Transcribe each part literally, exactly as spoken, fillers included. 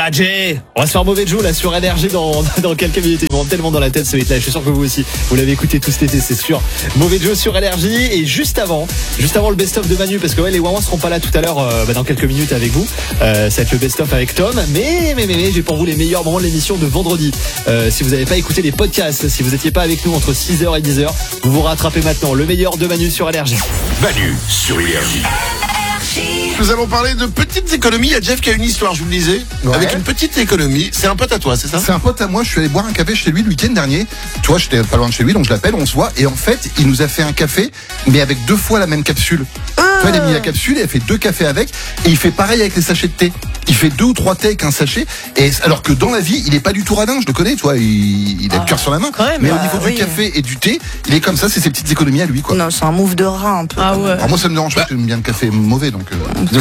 là, Jay. On va se faire mauvais Joe là sur Énergie dans, dans quelques minutes. Ils vont tellement dans la tête ce hit là. Je suis sûr que vous aussi, vous l'avez écouté tout cet été, c'est sûr. Mauvais Joe sur Énergie. Et juste avant, juste avant le best-of de Manu, parce que ouais, les Wawans seront pas là tout à l'heure, euh, bah, dans quelques minutes avec vous. Euh, ça va être le best-of avec Tom. Mais, mais, mais, mais, j'ai pour vous les meilleurs moments de l'émission de vendredi. Euh, si vous n'avez pas écouté les podcasts, si vous n'étiez pas avec nous entre six heures et dix heures, vous vous rattrapez maintenant. Le meilleur de Manu sur Énergie. Manu sur Énergie. Nous allons parler de petites économies. Il y a Jeff qui a une histoire, je vous le disais, ouais. Avec une petite économie. C'est un pote à toi, c'est ça? C'est un pote à moi. Je suis allé boire un café chez lui le week-end dernier. Tu vois, j'étais pas loin de chez lui, donc je l'appelle, on se voit. Et en fait, il nous a fait un café, mais avec deux fois la même capsule. Ah. Tu vois, il a mis la capsule, il a fait deux cafés avec. Et il fait pareil avec les sachets de thé. Il fait deux ou trois thés avec un sachet. Et alors que dans la vie, il est pas du tout radin, je le connais, tu vois, il, il a ah. le cœur sur la main. Même, mais bah, au niveau oui. du café et du thé, il est comme ça, c'est ses petites économies à lui, quoi. Non, c'est un move de rat un peu. Ah ouais. Alors moi, ça me dérange pas, j'aime bien le café mauvais, donc. Euh...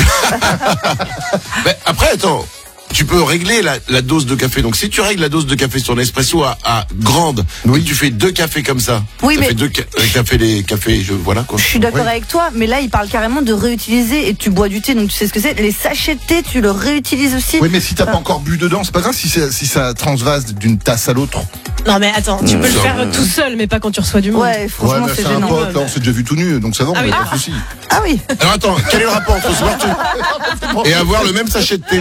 Mais après, attends, tu peux régler la, la dose de café. Donc si tu règles la dose de café sur Nespresso à, à grande, oui. Et tu fais deux cafés comme ça. Oui, ça mais fait deux ca- cafés, les cafés, je voilà quoi. Je suis d'accord oui. avec toi, mais là il parle carrément de réutiliser et tu bois du thé, donc tu sais ce que c'est. Les sachets de thé, tu le réutilises aussi. Oui, mais si t'as pas encore bu dedans, c'est pas grave si, si ça transvase d'une tasse à l'autre. Non mais attends, tu peux mmh, le faire va. tout seul, mais pas quand tu reçois du monde. Ouais, franchement, ouais, c'est c'est un gênant. pote, là, on s'est déjà vu tout nu, donc ça va, on Ah oui. n'a pas Ah. de soucis. Ah oui. Alors attends, quel est le rapport entre se boire tout et avoir le même sachet de thé?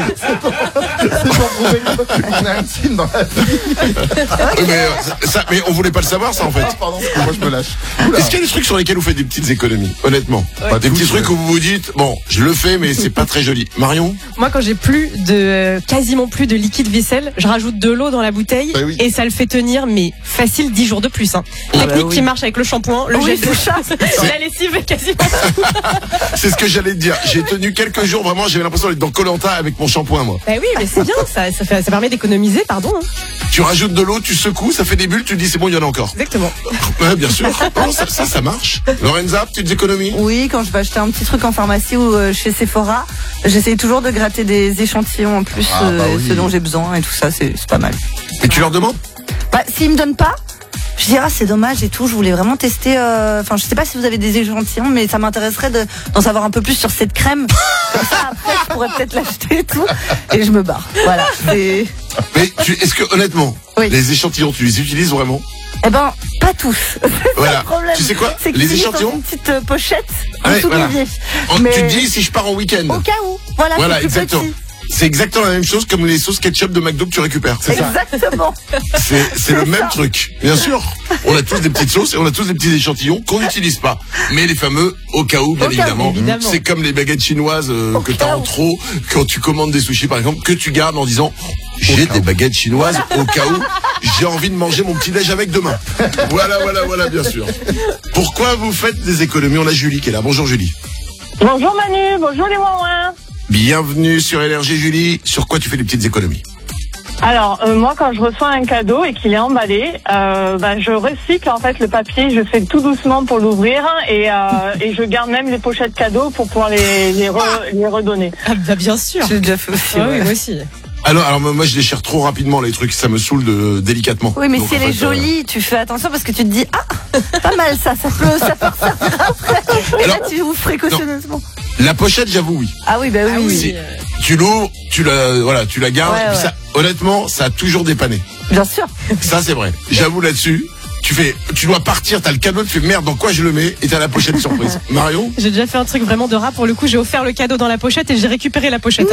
C'est pour prouver qu'on est intime dans la vie. Oui, mais, ça, ça, mais on voulait pas le savoir ça en fait. Ah, pardon, moi je me lâche. Oula. Est-ce qu'il y a des trucs sur lesquels vous faites des petites économies, honnêtement? Ouais. Des Pas petits tous, trucs ouais. où vous vous dites, bon, je le fais mais c'est pas très joli. Marion? Moi quand j'ai plus de quasiment plus de liquide vaisselle, je rajoute de l'eau dans la bouteille bah oui. et ça le fait tenir mais facile dix jours de plus. Hein. Technique bah oui. qui marche avec le shampoing, le Oui, gel de c'est chat, la lessive et quasiment. C'est ce que j'allais te dire. J'ai tenu quelques jours, vraiment, j'avais l'impression d'être dans Koh-Lanta avec mon shampoing, moi. Bah oui, mais c'est bien, ça, ça, fait, ça permet d'économiser, pardon. Hein. Tu rajoutes de l'eau, tu secoues, ça fait des bulles, tu dis c'est bon, il y en a encore. Exactement. Ouais, bien sûr. Non, ça, ça, ça marche. Lorenza, petites économies? Oui, quand je vais acheter un petit truc en pharmacie ou euh, chez Sephora, j'essaye toujours de gratter des échantillons en plus, Ah, bah euh, oui. ce dont j'ai besoin et tout ça, c'est c'est pas mal. Et tu leur demandes? Bah, s'ils me donnent pas, je dis ah c'est dommage et tout. Je voulais vraiment tester. Enfin, euh, je sais pas si vous avez des échantillons, mais ça m'intéresserait de, d'en savoir un peu plus sur cette crème. Comme ça après, je pourrais peut-être l'acheter et tout. Et je me barre. Voilà. C'est... Mais tu, est-ce que, honnêtement, Oui. les échantillons, tu les utilises vraiment? Eh ben, pas tous. C'est Voilà. ça le problème. Tu sais quoi? C'est que Les tu mets dans échantillons une petite euh, pochette en Ouais, dessous voilà. de l'évier. En- Mais Tu te dis si je pars en week-end. au cas où. Voilà. Voilà, c'est plus exactement. petit. C'est exactement la même chose comme les sauces ketchup de McDo que tu récupères. C'est ça. Exactement. C'est, c'est le C'est même ça. truc. Bien sûr. On a tous des petites sauces et on a tous des petits échantillons qu'on n'utilise pas. Mais les fameux au cas où, bien Au cas où, évidemment. évidemment. C'est comme les baguettes chinoises euh, Au que cas t'as en où. trop quand tu commandes des sushis par exemple, que tu gardes en disant j'ai cas des où. baguettes chinoises au cas où j'ai envie de manger mon petit déj avec demain. Voilà, voilà, voilà, bien sûr. Pourquoi vous faites des économies? On a Julie qui est là. Bonjour Julie. Bonjour Manu, bonjour les Wawins. Bienvenue sur Énergie Julie. Sur quoi tu fais des petites économies? Alors euh, moi quand je reçois un cadeau et qu'il est emballé, euh, bah, je recycle en fait le papier, je fais tout doucement pour l'ouvrir et, euh, et je garde même les pochettes cadeaux pour pouvoir les, les, re- les redonner. Ah bah bien sûr. J'ai déjà fait aussi. Ah oui, ouais. moi aussi. Alors, alors moi je déchire trop rapidement les trucs, ça me saoule de, délicatement. Oui, mais Donc, si en elle est fait, euh, jolie, tu fais attention parce que tu te dis ah, pas mal ça, ça peut, ça peut ressortir après. Et Alors, là, tu ouvres précautionneusement. La pochette, j'avoue, oui. Ah oui, bah oui. Ah oui. Si. Tu l'ouvres, tu la, voilà, tu la gardes. Ouais, et puis ouais. ça, honnêtement, ça a toujours dépanné. Bien sûr. Ça, c'est vrai. J'avoue là-dessus. Tu fais, tu dois partir, t'as le cadeau, tu fais merde, dans quoi je le mets? Et t'as la pochette surprise. Marion? J'ai déjà fait un truc vraiment de rat. Pour le coup, j'ai offert le cadeau dans la pochette et j'ai récupéré la pochette. Non.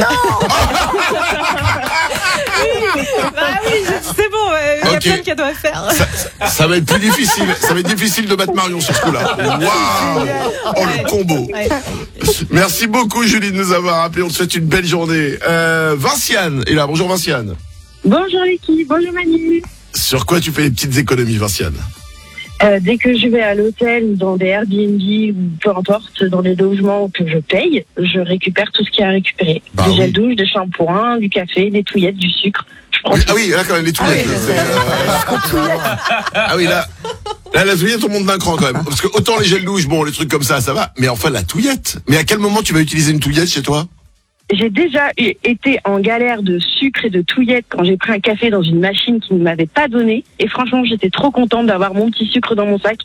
Bah oui, je- c'est bon, ouais, il y a Ok. plein de cadeaux à faire. Ça, ça, ça va être plus difficile. Ça va être difficile de battre Marion sur ce coup-là. Waouh! Oh, le combo. Ouais. Merci beaucoup, Julie, de nous avoir appelé. On te souhaite une belle journée. Euh, Vinciane est là. Bonjour, Vinciane. Bonjour l'équipe, bonjour Manu. Sur quoi tu fais des petites économies, Vinciane? Euh, dès que je vais à l'hôtel, dans des Airbnb ou peu importe, dans des logements que je paye, je récupère tout ce qu'il y a à récupérer. Bah du oui. gel douche, des shampoings, du café, des touillettes, du sucre. Je prends Oui, tout. ah oui, là quand même, les touillettes. oui, c'est, euh, ah oui, là, là, la touillette, on monte d'un cran quand même. Parce que autant les gels douche, bon, les trucs comme ça, ça va. Mais enfin, la touillette. Mais à quel moment tu vas utiliser une touillette chez toi? J'ai déjà eu- été en galère de sucre et de touillettes quand j'ai pris un café dans une machine qui ne m'avait pas donné. Et franchement, j'étais trop contente d'avoir mon petit sucre dans mon sac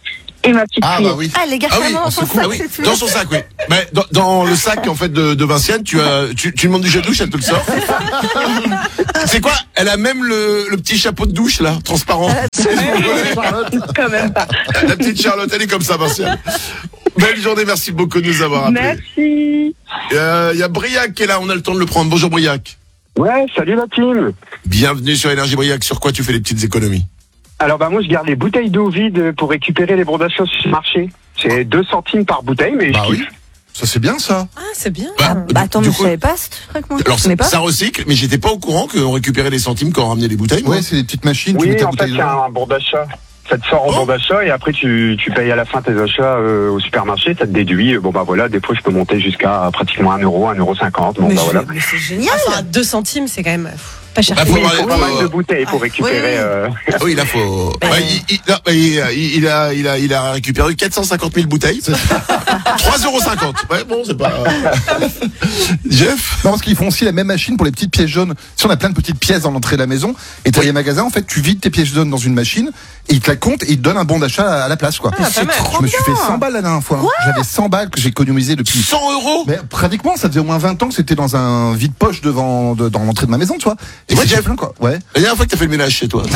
et ma petite Ah fille. bah oui. Ah, les gars, Ah oui, dans on son se coupe. sac, Ah oui, c'est tout. dans son sac, oui. Mais dans, dans le sac en fait de, de Vinciane, tu as, tu, tu demandes du gel douche, elle te le sort. C'est quoi? Elle a même le, le petit chapeau de douche là, transparent. Quand même pas. La petite Charlotte, elle est comme ça, Vinciane. Belle journée, merci beaucoup de nous avoir appelés. Merci. Il euh, y a Briac qui est là, on a le temps de le prendre. Bonjour Briac. Ouais, salut la team. Bienvenue sur Énergie Briac. Sur quoi tu fais les petites économies? Alors bah moi je garde les bouteilles d'eau vides pour récupérer les bons d'achat sur le marché. C'est deux centimes par bouteille, mais Bah je oui. kiffe. Ça c'est bien ça. Ah, c'est bien. Bah, Bah attends, du mais je coup- savais pas ce truc, moi. Alors Je ça, connais pas. ça recycle, mais j'étais pas au courant qu'on récupérait les centimes quand on ramenait les bouteilles. moi. Ouais, c'est des petites machines. tu mets Oui, ta en fait bouteille c'est dedans. un bon d'achat. Ça te sort en Oh. bon d'achat et après tu, tu payes à la fin tes achats euh, au supermarché, ça te déduit. Bon bah voilà, des fois je peux monter jusqu'à pratiquement un euro, un euro cinquante. Bon Mais bah je- voilà. Mais c'est génial. Enfin, deux centimes, c'est quand même pff, pas cher. Bah, faut Oui, il avoir faut les- pas mal faut- de bouteilles pour récupérer. oui, oui. euh, Ah oui, là faut. Bah, il, il, non, bah, il, il- il a, il a, il a récupéré quatre cent cinquante mille bouteilles. trois euros cinquante. Ouais, bon, c'est pas. Jeff. Non, parce qu'ils font aussi la même machine pour les petites pièces jaunes. Si on a plein de petites pièces dans l'entrée de la maison, et t'as Oui. les magasins, en fait, tu vides tes pièces jaunes dans une machine, et ils te la comptent, et ils te donnent un bon d'achat à la place, quoi. Ah, pas mal. Je me suis fait cent balles la dernière fois. hein. J'avais cent balles que j'ai économisé depuis. cent euros. Mais pratiquement, ça faisait au moins vingt ans que c'était dans un vide-poche devant, de- dans l'entrée de ma maison, tu vois. Et Ouais, c'était Jeff. plein, quoi. Ouais. La dernière fois que t'as fait le ménage chez toi.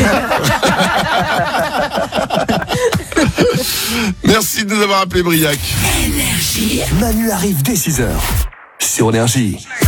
Merci de nous avoir appelé Briac. Manu arrive dès six heures sur Énergie.